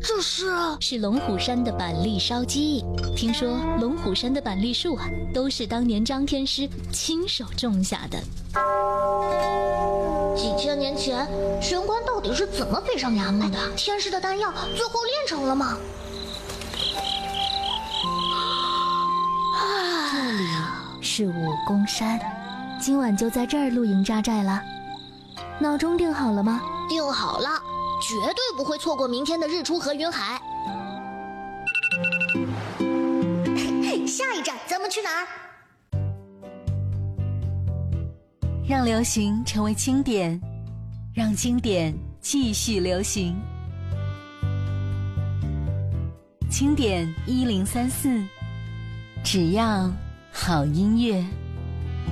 这是龙虎山的板栗烧鸡。听说龙虎山的板栗树啊，都是当年张天师亲手种下的。 几千年前，玄关到底是怎么飞上衙门的？天师的丹药最后炼成了吗？ 这里是武功山，今晚就在这儿露营扎寨了。闹钟定好了吗？ 定好了，绝对不会错过明天的日出和云海。下一站咱们去哪儿？ 让流行成为经典，让经典继续流行。经典1034，只要好音乐。